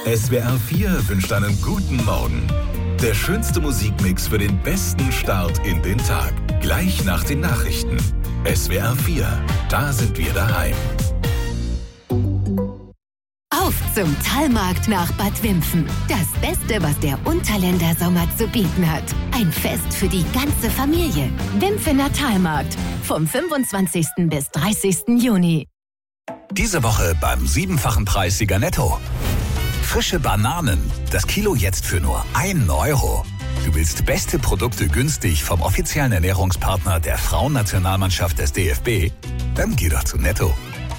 SWR 4 wünscht einen guten Morgen. Der schönste Musikmix für den besten Start in den Tag. Gleich nach den Nachrichten. SWR 4, da sind wir daheim. Auf zum Talmarkt nach Bad Wimpfen. Das Beste, was der Unterländer Sommer zu bieten hat. Ein Fest für die ganze Familie. Wimpfener Talmarkt. Vom 25. bis 30. Juni. Diese Woche beim 7-fachen Preissieger Netto. Frische Bananen. Das Kilo jetzt für nur 1 Euro. Du willst beste Produkte günstig vom offiziellen Ernährungspartner der Frauennationalmannschaft des DFB? Dann geh doch zu Netto.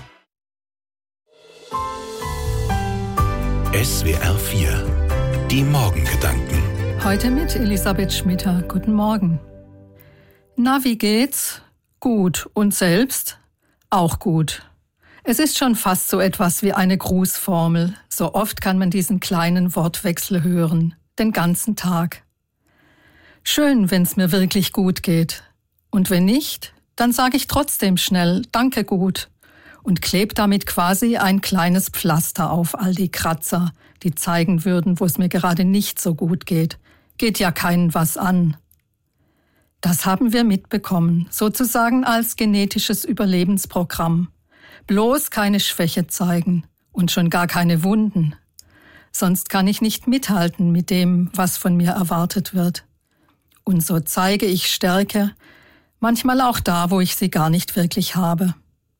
SWR 4, die Morgengedanken. Heute mit Elisabeth Schmitter. Guten Morgen. Na, wie geht's? Gut. Und selbst? Auch gut. Es ist schon fast so etwas wie eine Grußformel. So oft kann man diesen kleinen Wortwechsel hören. Den ganzen Tag. Schön, wenn's mir wirklich gut geht. Und wenn nicht, dann sage ich trotzdem schnell Danke gut und kleb damit quasi ein kleines Pflaster auf all die Kratzer, die zeigen würden, wo es mir gerade nicht so gut geht. Geht ja keinen was an. Das haben wir mitbekommen, sozusagen als genetisches Überlebensprogramm. Bloß keine Schwäche zeigen und schon gar keine Wunden. Sonst kann ich nicht mithalten mit dem, was von mir erwartet wird. Und so zeige ich Stärke, manchmal auch da, wo ich sie gar nicht wirklich habe.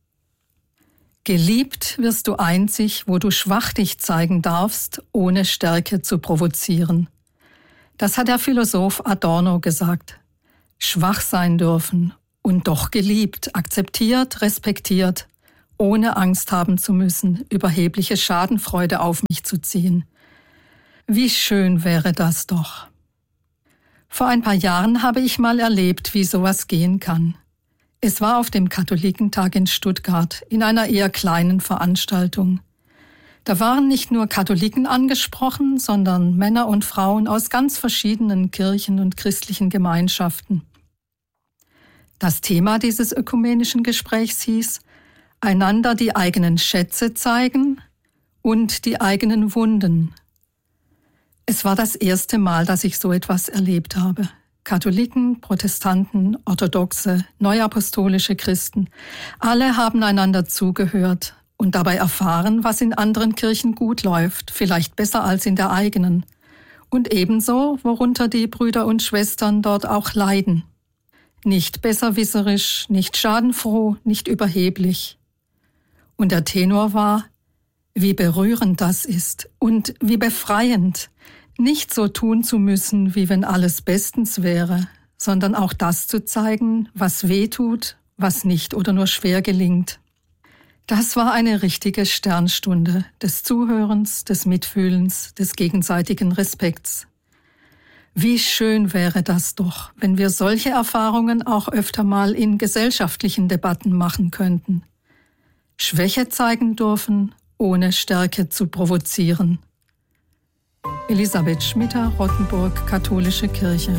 Geliebt wirst du einzig, wo du schwach dich zeigen darfst, ohne Stärke zu provozieren. Das hat der Philosoph Adorno gesagt. Schwach sein dürfen und doch geliebt, akzeptiert, respektiert, ohne Angst haben zu müssen, überhebliche Schadenfreude auf mich zu ziehen. Wie schön wäre das doch. Vor ein paar Jahren habe ich mal erlebt, wie sowas gehen kann. Es war auf dem Katholikentag in Stuttgart, in einer eher kleinen Veranstaltung. Da waren nicht nur Katholiken angesprochen, sondern Männer und Frauen aus ganz verschiedenen Kirchen und christlichen Gemeinschaften. Das Thema dieses ökumenischen Gesprächs hieß: einander die eigenen Schätze zeigen und die eigenen Wunden. Es war das erste Mal, dass ich so etwas erlebt habe. Katholiken, Protestanten, Orthodoxe, neuapostolische Christen, alle haben einander zugehört und dabei erfahren, was in anderen Kirchen gut läuft, vielleicht besser als in der eigenen. Und ebenso, worunter die Brüder und Schwestern dort auch leiden. Nicht besserwisserisch, nicht schadenfroh, nicht überheblich. Und der Tenor war: wie berührend das ist und wie befreiend, nicht so tun zu müssen, wie wenn alles bestens wäre, sondern auch das zu zeigen, was weh tut, was nicht oder nur schwer gelingt. Das war eine richtige Sternstunde des Zuhörens, des Mitfühlens, des gegenseitigen Respekts. Wie schön wäre das doch, wenn wir solche Erfahrungen auch öfter mal in gesellschaftlichen Debatten machen könnten. Schwäche zeigen dürfen, ohne Stärke zu provozieren. Elisabeth Schmitter, Rottenburg, Katholische Kirche.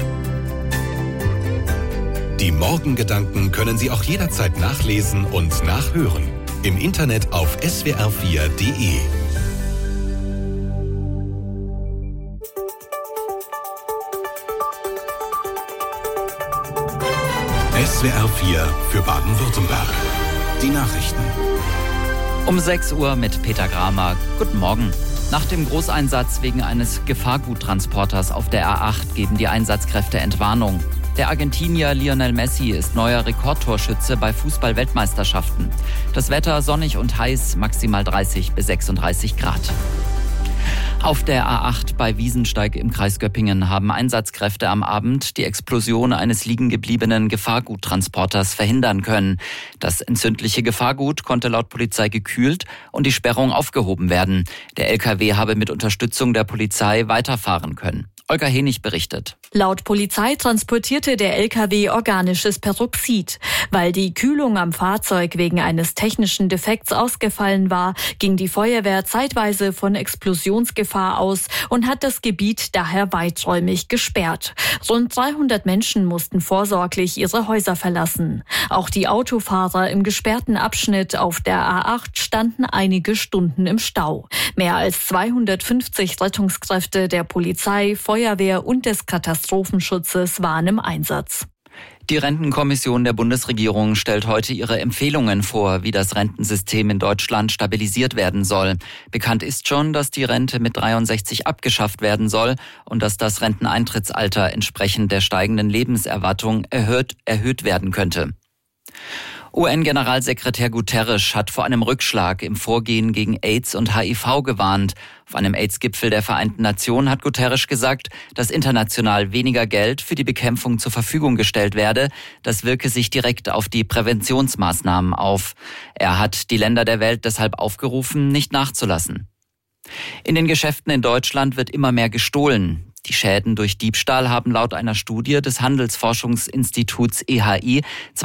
Die Morgengedanken können Sie auch jederzeit nachlesen und nachhören. Im Internet auf swr4.de. SWR 4 für Baden-Württemberg. Die Nachrichten. Um 6 Uhr mit Peter Gramer. Guten Morgen. Nach dem Großeinsatz wegen eines Gefahrguttransporters auf der A8 geben die Einsatzkräfte Entwarnung. Der Argentinier Lionel Messi ist neuer Rekordtorschütze bei Fußball-Weltmeisterschaften. Das Wetter sonnig und heiß, maximal 30 bis 36 Grad. Auf der A8 bei Wiesensteig im Kreis Göppingen haben Einsatzkräfte am Abend die Explosion eines liegengebliebenen Gefahrguttransporters verhindern können. Das entzündliche Gefahrgut konnte laut Polizei gekühlt und die Sperrung aufgehoben werden. Der LKW habe mit Unterstützung der Polizei weiterfahren können. Olga Henig berichtet. Laut Polizei transportierte der LKW organisches Peroxid. Weil die Kühlung am Fahrzeug wegen eines technischen Defekts ausgefallen war, ging die Feuerwehr zeitweise von Explosionsgefahr aus und hat das Gebiet daher weiträumig gesperrt. Rund 300 Menschen mussten vorsorglich ihre Häuser verlassen. Auch die Autofahrer im gesperrten Abschnitt auf der A8 standen einige Stunden im Stau. Mehr als 250 Rettungskräfte der Polizei, Feuerwehr und des Katastrophenschutzes waren im Einsatz. Die Rentenkommission der Bundesregierung stellt heute ihre Empfehlungen vor, wie das Rentensystem in Deutschland stabilisiert werden soll. Bekannt ist schon, dass die Rente mit 63 abgeschafft werden soll und dass das Renteneintrittsalter entsprechend der steigenden Lebenserwartung erhöht werden könnte. UN-Generalsekretär Guterres hat vor einem Rückschlag im Vorgehen gegen AIDS und HIV gewarnt. Auf einem AIDS-Gipfel der Vereinten Nationen hat Guterres gesagt, dass international weniger Geld für die Bekämpfung zur Verfügung gestellt werde. Das wirke sich direkt auf die Präventionsmaßnahmen auf. Er hat die Länder der Welt deshalb aufgerufen, nicht nachzulassen. In den Geschäften in Deutschland wird immer mehr gestohlen. Die Schäden durch Diebstahl haben laut einer Studie des Handelsforschungsinstituts EHI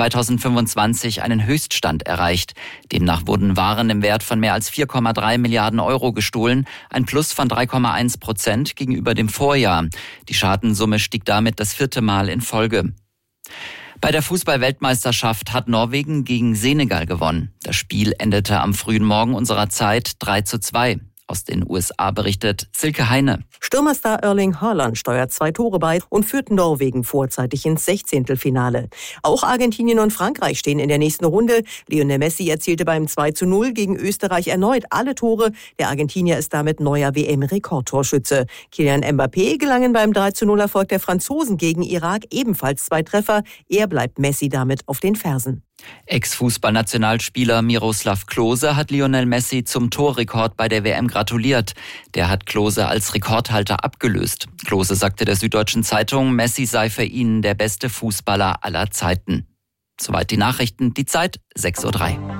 2025 einen Höchststand erreicht. Demnach wurden Waren im Wert von mehr als 4,3 Milliarden Euro gestohlen, ein Plus von 3,1% gegenüber dem Vorjahr. Die Schadensumme stieg damit das 4. Mal in Folge. Bei der Fußball-Weltmeisterschaft hat Norwegen gegen Senegal gewonnen. Das Spiel endete am frühen Morgen unserer Zeit 3:2. Aus den USA berichtet Silke Heine. Stürmerstar Erling Haaland steuert 2 Tore bei und führt Norwegen vorzeitig ins 16. Auch Argentinien und Frankreich stehen in der nächsten Runde. Lionel Messi erzielte beim 2:0 gegen Österreich erneut alle Tore. Der Argentinier ist damit neuer WM-Rekordtorschütze. Kylian Mbappé gelangen beim 3:0-Erfolg der Franzosen gegen Irak ebenfalls 2 Treffer. Er bleibt Messi damit auf den Fersen. Ex-Fußballnationalspieler Miroslav Klose hat Lionel Messi zum Torrekord bei der WM gratuliert. Der hat Klose als Rekordhalter abgelöst. Klose sagte der Süddeutschen Zeitung, Messi sei für ihn der beste Fußballer aller Zeiten. Soweit die Nachrichten, die Zeit 6:03 Uhr.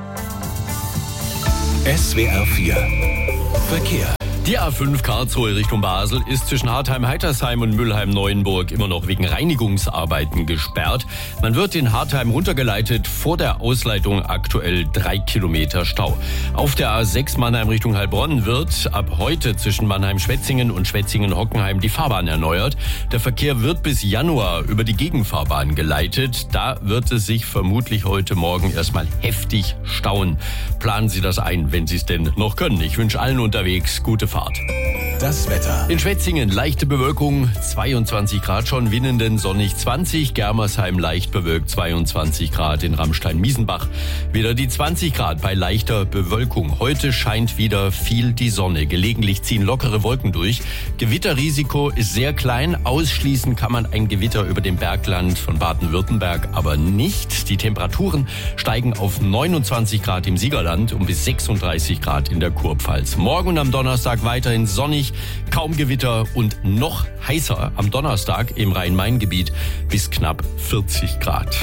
SWR 4 Verkehr. Die A5 Karlsruhe Richtung Basel ist zwischen Hartheim-Heitersheim und Mülheim-Neuenburg immer noch wegen Reinigungsarbeiten gesperrt. Man wird in Hartheim runtergeleitet, vor der Ausleitung aktuell 3 Kilometer Stau. Auf der A6 Mannheim Richtung Heilbronn wird ab heute zwischen Mannheim-Schwetzingen und Schwetzingen-Hockenheim die Fahrbahn erneuert. Der Verkehr wird bis Januar über die Gegenfahrbahn geleitet. Da wird es sich vermutlich heute Morgen erstmal heftig stauen. Planen Sie das ein, wenn Sie es denn noch können. Ich wünsche allen unterwegs gute Fahrt. Das Wetter. In Schwetzingen leichte Bewölkung, 22 Grad schon, Winnenden sonnig 20, Germersheim leicht bewölkt 22 Grad, in Ramstein-Miesenbach wieder die 20 Grad bei leichter Bewölkung. Heute scheint wieder viel die Sonne, gelegentlich ziehen lockere Wolken durch. Gewitterrisiko ist sehr klein, ausschließen kann man ein Gewitter über dem Bergland von Baden-Württemberg aber nicht. Die Temperaturen steigen auf 29 Grad im Siegerland und bis 36 Grad in der Kurpfalz. Morgen und am Donnerstag weiterhin sonnig, kaum Gewitter und noch heißer am Donnerstag im Rhein-Main-Gebiet bis knapp 40 Grad.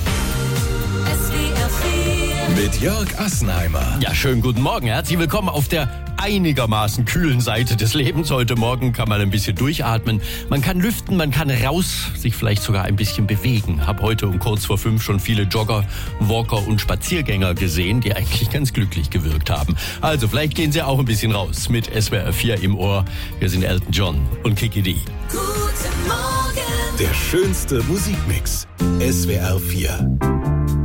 Mit Jörg Assenheimer. Ja, schönen guten Morgen. Herzlich willkommen auf der einigermaßen kühlen Seite des Lebens. Heute Morgen kann man ein bisschen durchatmen. Man kann lüften, man kann raus, sich vielleicht sogar ein bisschen bewegen. Hab heute um kurz vor 5 schon viele Jogger, Walker und Spaziergänger gesehen, die eigentlich ganz glücklich gewirkt haben. Also vielleicht gehen Sie auch ein bisschen raus mit SWR 4 im Ohr. Wir sind Elton John und Kiki D. Guten Morgen. Der schönste Musikmix. SWR 4.